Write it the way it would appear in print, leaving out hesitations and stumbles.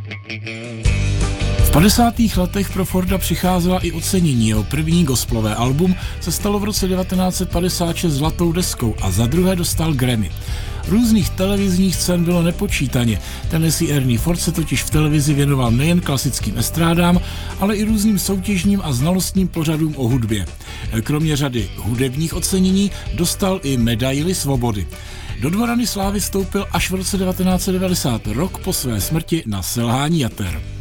V 50. letech pro Forda přicházela i ocenění. Jeho první gospelové album se stalo v roce 1956 zlatou deskou a za druhé dostal Grammy. Různých televizních cen bylo nepočítaně. Tennessee Ernie Ford se totiž v televizi věnoval nejen klasickým estrádám, ale i různým soutěžním a znalostním pořadům o hudbě. Kromě řady hudebních ocenění dostal i medaili svobody. Do dvorany slávy vstoupil až v roce 1990, rok po své smrti na selhání jater.